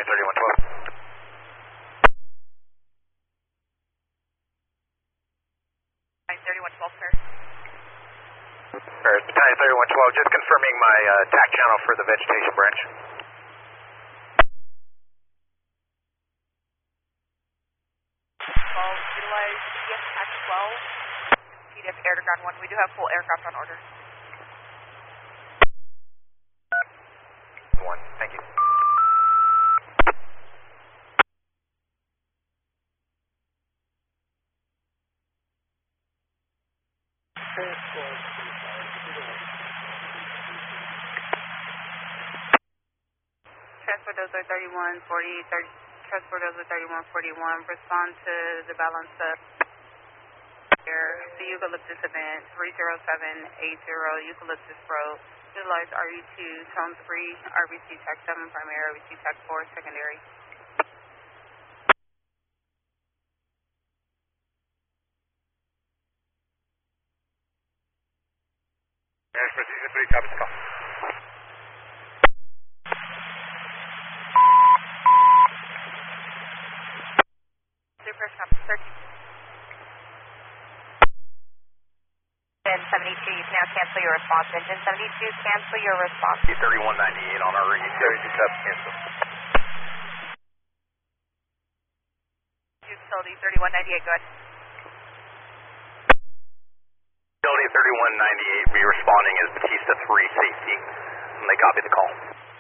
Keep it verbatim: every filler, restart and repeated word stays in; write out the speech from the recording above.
Battalion thirty-one twelve. thirty-one twelve, sir. Alright, Battalion thirty-one twelve, just confirming my uh, T A C channel for the vegetation branch. twelve, utilize T F T A C twelve, T D F air to ground one. We do have full aircraft on order. One, thank you. Transport Dozer thirty-one forty, thirty, Transport Dozer thirty-one forty-one, respond to the balance of air, the Eucalyptus event, three zero seven eight zero, Eucalyptus Road, utilize R U two, tone three, R B C Tech seven primary, R B C Tech four secondary. Air Precision three, copy the call. Super copy, thirteen. Engine seventy-two, you can now cancel your response. Engine seventy-two, cancel your response. thirty-one ninety-eight on our E thirty-two sub cancel. Facility thirty-one ninety-eight, go ahead. Facility thirty-one ninety-eight, be responding as Batista three safety. And they copy the call.